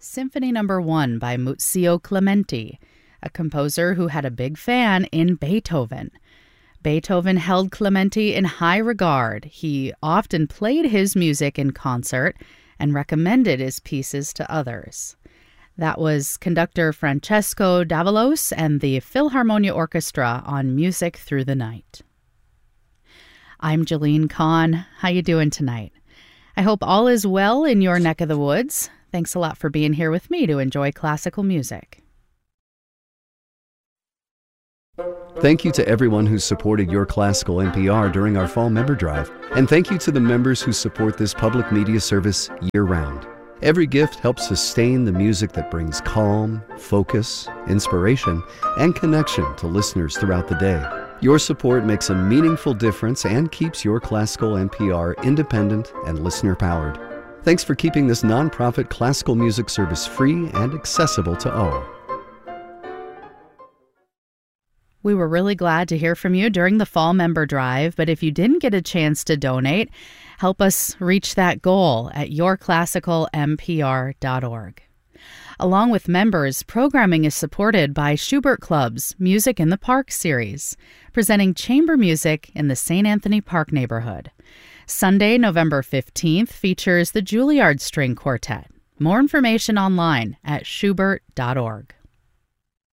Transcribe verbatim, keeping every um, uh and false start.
Symphony Number One by Muzio Clementi, a composer who had a big fan in Beethoven. Beethoven held Clementi in high regard. He often played his music in concert and recommended his pieces to others. That was conductor Francesco Davalos and the Philharmonia Orchestra on Music Through the Night. I'm Jalene Kahn. How you doing tonight? I hope all is well in your neck of the woods. Thanks a lot for being here with me to enjoy classical music. Thank you to everyone who supported Your Classical N P R during our fall member drive. And thank you to the members who support this public media service year-round. Every gift helps sustain the music that brings calm, focus, inspiration, and connection to listeners throughout the day. Your support makes a meaningful difference and keeps Your Classical N P R independent and listener-powered. Thanks for keeping this nonprofit classical music service free and accessible to all. We were really glad to hear from you during the fall member drive, but if you didn't get a chance to donate, help us reach that goal at your classical n p r dot org. Along with members, programming is supported by Schubert Club's Music in the Park series, presenting chamber music in the Saint Anthony Park neighborhood. Sunday, November fifteenth, features the Juilliard String Quartet. More information online at schubert dot org.